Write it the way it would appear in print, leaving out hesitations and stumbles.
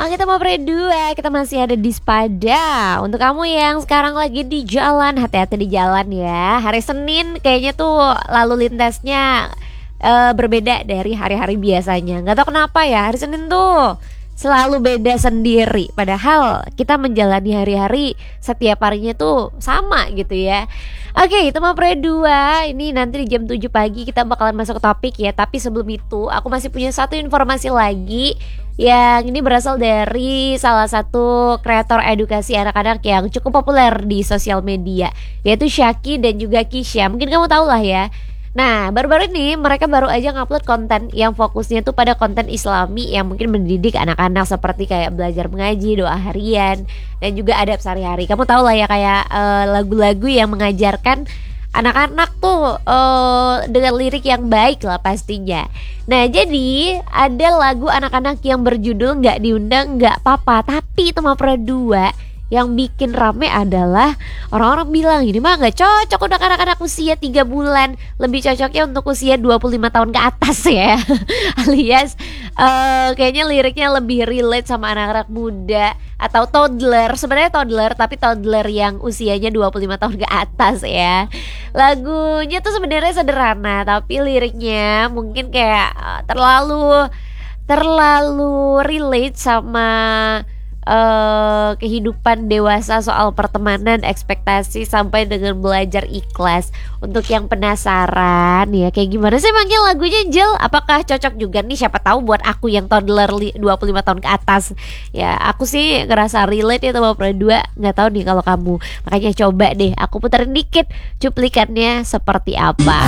Oke teman berdua, kita masih ada di Spada. Untuk kamu yang sekarang lagi di jalan, hati-hati di jalan ya. Hari Senin kayaknya tuh lalu lintasnya berbeda dari hari-hari biasanya. Gak tau kenapa ya, hari Senin tuh selalu beda sendiri. Padahal kita menjalani hari-hari setiap harinya tuh sama gitu ya. Oke teman berdua, ini nanti di jam 7 pagi kita bakalan masuk ke topik ya. Tapi sebelum itu aku masih punya satu informasi lagi, yang ini berasal dari salah satu kreator edukasi anak-anak yang cukup populer di sosial media, yaitu Syaki dan juga Kisha. Mungkin kamu tahu lah ya. Nah, baru-baru ini mereka baru aja ngupload konten yang fokusnya tuh pada konten islami yang mungkin mendidik anak-anak, seperti kayak belajar mengaji, doa harian, dan juga adab sehari-hari. Kamu tahu lah ya, kayak lagu-lagu yang mengajarkan anak-anak tuh dengan lirik yang baik lah pastinya. Nah jadi ada lagu anak-anak yang berjudul Nggak Diundang Nggak Papa. Tapi teman dua, yang bikin rame adalah orang-orang bilang ini mah nggak cocok untuk anak-anak usia 3 bulan. Lebih cocoknya untuk usia 25 tahun ke atas ya. Alias kayaknya liriknya lebih relate sama anak-anak muda atau toddler. Sebenarnya toddler, tapi toddler yang usianya 25 tahun ke atas ya. Lagunya tuh sebenarnya sederhana, tapi liriknya mungkin kayak terlalu relate sama kehidupan dewasa, soal pertemanan, ekspektasi, sampai dengan belajar ikhlas. Untuk yang penasaran ya kayak gimana sih emangnya lagunya, Jel? Apakah cocok juga nih, siapa tahu buat aku yang toddler 25 tahun ke atas. Ya aku sih ngerasa relate ya sama berdua. Nggak tahu nih kalau kamu. Makanya coba deh aku puterin dikit cuplikannya seperti apa.